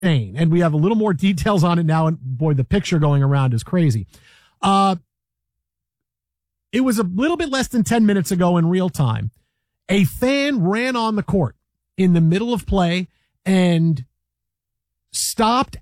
insane. And we have a little more details on it now. And boy, the picture going around is crazy. It was a little bit less than 10 minutes ago in real time. A fan ran on the court in the middle of play and stopped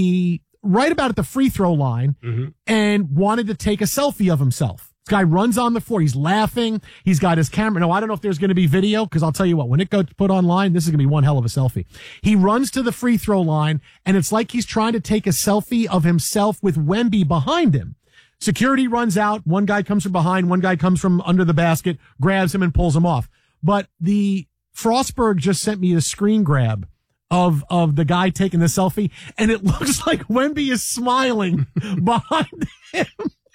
right about at the free throw line and wanted to take a selfie of himself. This guy runs on the floor. He's laughing. He's got his camera. No, I don't know if there's going to be video, because I'll tell you what, when it goes put online, this is going to be one hell of a selfie. He runs to the free throw line, and it's like he's trying to take a selfie of himself with Wemby behind him. Security runs out. One guy comes from behind. One guy comes from under the basket, grabs him and pulls him off. But the Frostberg just sent me a screen grab of the guy taking the selfie, and it looks like Wemby is smiling behind him.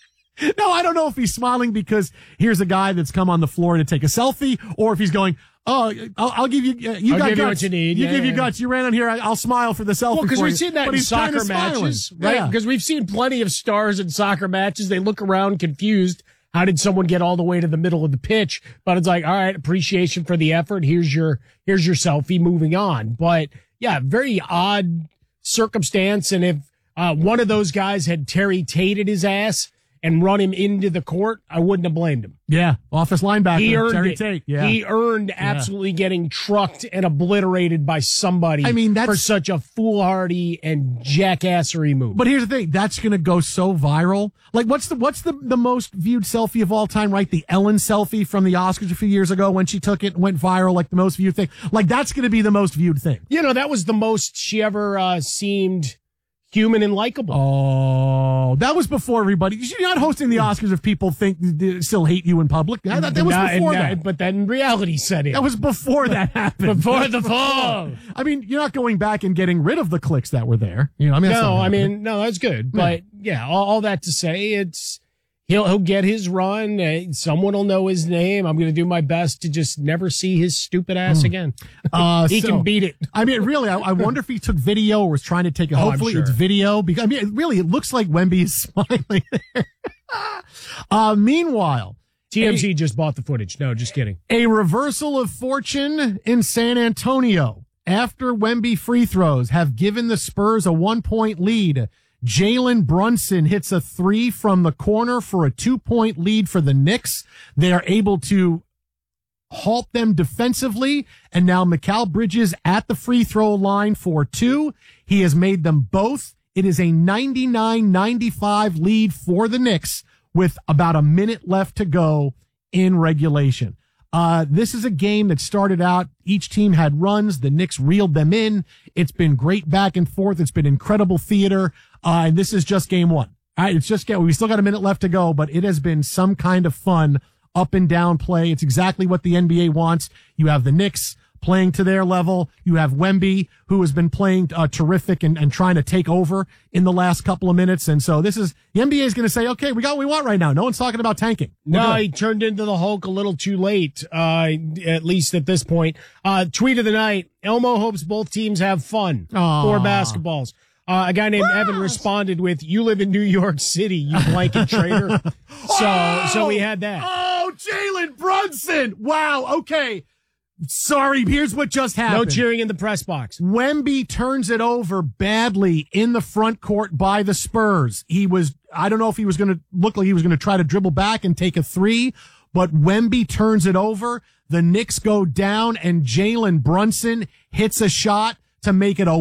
No, I don't know if he's smiling because here's a guy that's come on the floor to take a selfie, or if he's going, oh, I'll give you, you got guts. You what you need. You give you guts. You ran on here. I'll smile for the selfie. Well, because we've seen that in soccer matches, right? Because we've seen plenty of stars in soccer matches. They look around confused. How did someone get all the way to the middle of the pitch? But it's like, all right, appreciation for the effort. Here's your selfie, moving on. But yeah, very odd circumstance. And if one of those guys had Terry Tated his ass and run him into the court, I wouldn't have blamed him. Yeah, office linebacker. He earned Terry it. Tate. Yeah. He earned absolutely getting trucked and obliterated by somebody. I mean, that's for such a foolhardy and jackassery move. But here's the thing: that's going to go so viral. Like, what's the most viewed selfie of all time? Right, the Ellen selfie from the Oscars a few years ago when she took it and went viral, like the most viewed thing. Like, that's going to be the most viewed thing. You know, that was the most she ever seemed human and likable. Oh, that was before everybody. You're not hosting the Oscars if people think they still hate you in public. That was before that. But then reality set in. That was before that happened. Before the fall. I mean, you're not going back and getting rid of the clicks that were there. You know, I mean, no, that's good. But yeah, all that to say, it's he'll get his run. Someone will know his name. I'm going to do my best to just never see his stupid ass again. He can beat it. I mean, really, I wonder if he took video or was trying to take it. Hopefully it's video, because I mean, it looks like Wemby is smiling there. Meanwhile, TMZ just bought the footage. No, just kidding. A reversal of fortune in San Antonio after Wemby free throws have given the Spurs a 1-point lead. Jalen Brunson hits a 3 from the corner for a 2-point lead for the Knicks. They are able to halt them defensively, and now Mikal Bridges at the free throw line for 2. He has made them both. It is a 99-95 lead for the Knicks with about a minute left to go in regulation. This is a game that started out, each team had runs, the Knicks reeled them in. It's been great back and forth. It's been incredible theater. And this is just game one. We still got a minute left to go, but it has been some kind of fun up and down play. It's exactly what the NBA wants. You have the Knicks playing to their level. You have Wemby, who has been playing terrific and trying to take over in the last couple of minutes. And so the NBA is going to say, okay, we got what we want right now. No one's talking about tanking. No, he turned into the Hulk a little too late, at least at this point. Tweet of the night, Elmo hopes both teams have fun. For basketballs. A guy named Evan responded with, "You live in New York City, you blanket traitor." So we had that. Oh, Jalen Brunson. Wow. Okay. Sorry. Here's what just happened. No cheering in the press box. Wemby turns it over badly in the front court by the Spurs. I don't know if he was going to look like he was going to try to dribble back and take a 3, but Wemby turns it over. The Knicks go down and Jalen Brunson hits a shot to make it a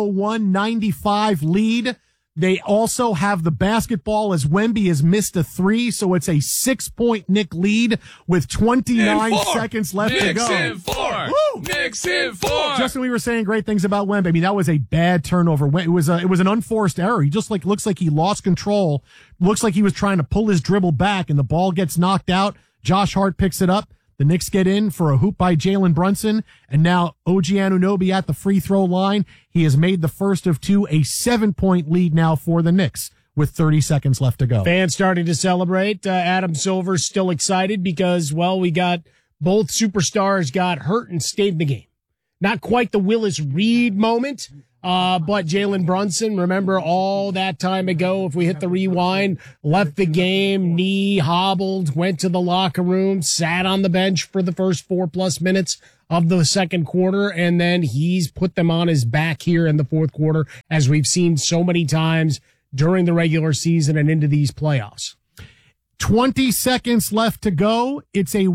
101-95 lead. They also have the basketball as Wemby has missed a 3, so it's a 6-point Knick lead with 29 seconds left to go. Knicks in 4. Justin, we were saying great things about Wemby. I mean, that was a bad turnover. It was an unforced error. He just looks like he lost control. Looks like he was trying to pull his dribble back, and the ball gets knocked out. Josh Hart picks it up. The Knicks get in for a hoop by Jalen Brunson, and now OG Anunoby at the free throw line. He has made the first of 2, a 7-point lead now for the Knicks with 30 seconds left to go. Fans starting to celebrate. Adam Silver's still we got both superstars got hurt and stayed in the game. Not quite the Willis Reed moment, But Jalen Brunson, remember all that time ago, if we hit the rewind, left the game, knee hobbled, went to the locker room, sat on the bench for the first 4+ minutes of the second quarter, and then he's put them on his back here in the fourth quarter, as we've seen so many times during the regular season and into these playoffs. 20 seconds left to go. It's a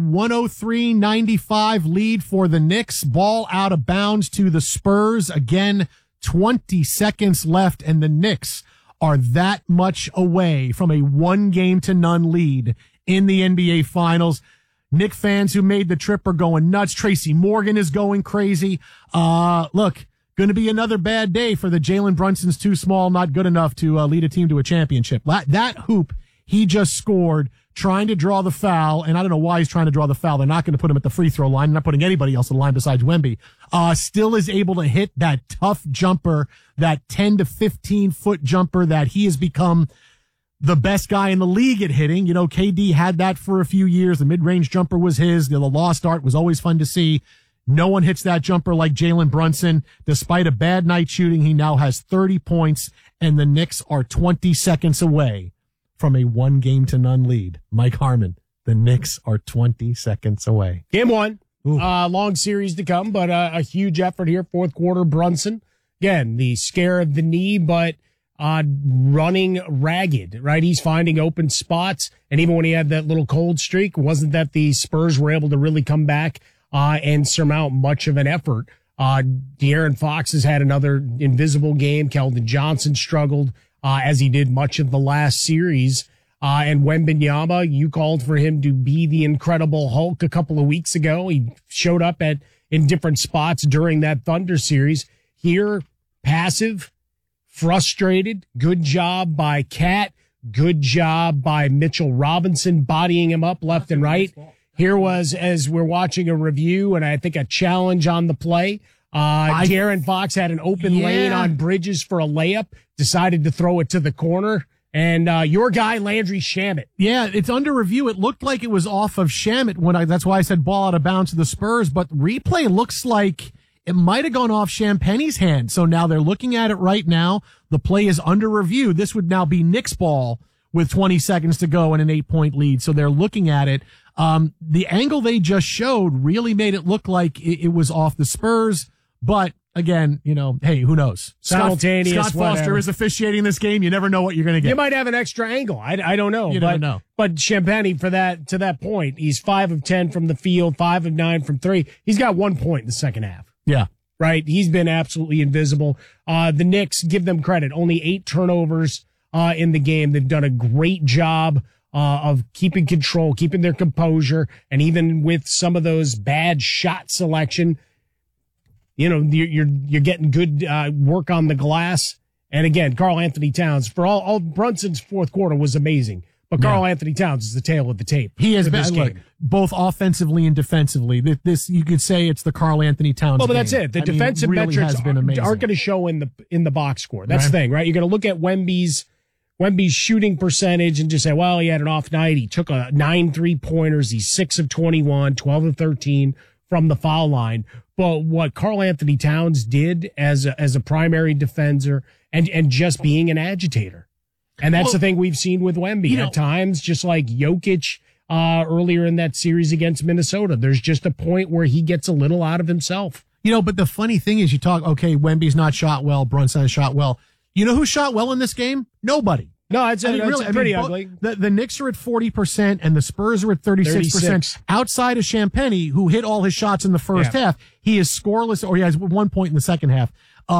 103-95 lead for the Knicks. Ball out of bounds to the Spurs. Again, 20 seconds left, and the Knicks are that much away from a 1-game-to-none lead in the NBA Finals. Knick fans who made the trip are going nuts. Tracy Morgan is going crazy. Look, going to be another bad day for the Jalen Brunson's too small, not good enough to lead a team to a championship. That hoop he just scored trying to draw the foul, and I don't know why he's trying to draw the foul. They're not going to put him at the free throw line. They're not putting anybody else on the line besides Wemby. Still is able to hit that tough jumper, that 10 to 15 foot jumper that he has become the best guy in the league at hitting. You know, KD had that for a few years. The mid-range jumper was his. The lost art was always fun to see. No one hits that jumper like Jalen Brunson. Despite a bad night shooting, he now has 30 points, and the Knicks are 20 seconds away from a 1-game-to-none lead. Mike Harmon, the Knicks are 20 seconds away. Game one. Long series to come, but a huge effort here. Fourth quarter, Brunson. Again, the scare of the knee, but running ragged, right? He's finding open spots. And even when he had that little cold streak, wasn't that the Spurs were able to really come back and surmount much of an effort. De'Aaron Fox has had another invisible game. Keldon Johnson struggled as he did much of the last series. And Wembanyama, you called for him to be the Incredible Hulk a couple of weeks ago. He showed up in different spots during that Thunder series. Here, passive, frustrated. Good job by Cat. Good job by Mitchell Robinson, bodying him up left and right. Here was, as we're watching a review and I think a challenge on the play, De'Aaron Fox had an open lane on Bridges for a layup, decided to throw it to the corner, and your guy, Landry Shamet. Yeah, it's under review. It looked like it was off of Shamet that's why I said ball out of bounds to the Spurs, but replay looks like it might have gone off Champagne's hand. So now they're looking at it right now. The play is under review. This would now be Knicks ball with 20 seconds to go and an 8-point lead. So they're looking at it. The angle they just showed really made it look like it was off the Spurs. But again, you know, hey, who knows? Simultaneous. Scott Foster is officiating this game. You never know what you're going to get. You might have an extra angle. I don't know. You never know. But Champagne, to that point, he's 5 of 10 from the field, 5 of 9 from 3. He's got 1 point in the second half. Yeah. Right. He's been absolutely invisible. The Knicks, give them credit. Only 8 turnovers in the game. They've done a great job of keeping control, keeping their composure, and even with some of those bad shot selection, you know, you're getting good work on the glass. And again, Karl Anthony Towns, for all Brunson's fourth quarter was amazing, but Karl Anthony Towns is the tail of the tape. He has been both offensively and defensively. This you could say it's the Karl Anthony Towns. Well, but that's it. The defensive metrics aren't going to show in the box score. That's the thing, right? You're going to look at Wemby's shooting percentage and just say, well, he had an off night. He took 9 3-pointers. He's 6 of 21, 12 of 13 from the foul line. But what Karl Anthony Towns did as a primary defender and just being an agitator. And that's the thing we've seen with Wemby at times, just like Jokic earlier in that series against Minnesota. There's just a point where he gets a little out of himself. You know, but the funny thing is Wemby's not shot well, Brunson shot well. You know who shot well in this game? Nobody. No, it's pretty ugly. The Knicks are at 40% and the Spurs are at 36%. Outside of Champagnie, who hit all his shots in the first half, he is scoreless, or he has 1 point in the second half.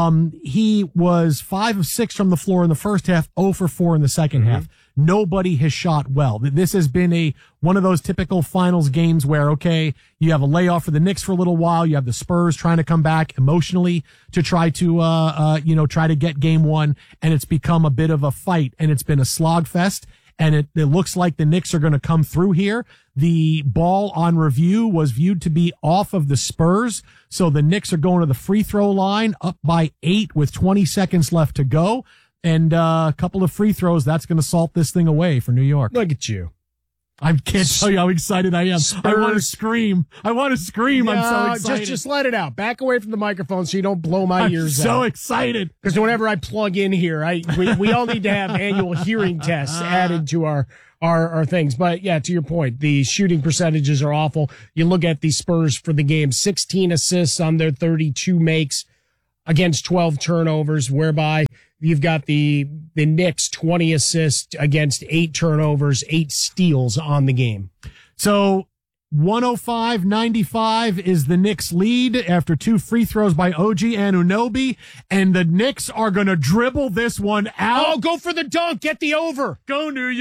He was 5 of 6 from the floor in the first half, 0 for 4 in the second half. Nobody has shot well. This has been one of those typical finals games where, you have a layoff for the Knicks for a little while. You have the Spurs trying to come back emotionally to try to get game one. And it's become a bit of a fight, and it's been a slog fest. And it looks like the Knicks are going to come through here. The ball on review was viewed to be off of the Spurs. So the Knicks are going to the free throw line up by 8 with 20 seconds left to go. And a couple of free throws, that's going to salt this thing away for New York. Look at you. I can't tell you how excited I am. Spurs. I want to scream. I'm so excited. Just let it out. Back away from the microphone so you don't blow my ears out. I'm so excited. Because whenever I plug in here, we all need to have annual hearing tests added to our things. But yeah, to your point, the shooting percentages are awful. You look at the Spurs for the game, 16 assists on their 32 makes against 12 turnovers, whereby you've got the Knicks 20 assists against 8 turnovers, 8 steals on the game. So 105-95 is the Knicks lead after 2 free throws by OG Anunoby, and the Knicks are going to dribble this one out. Oh, go for the dunk. Get the over. Go New York.